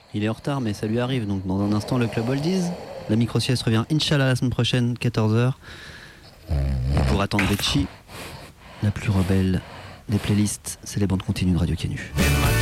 Il est en retard, mais ça lui arrive. Donc, dans un instant, le Club Oldies. La micro-sieste revient, Inch'Allah, la semaine prochaine, 14h. Pour attendre Richie, la plus rebelle des playlists, c'est les bandes continues de Radio Canu.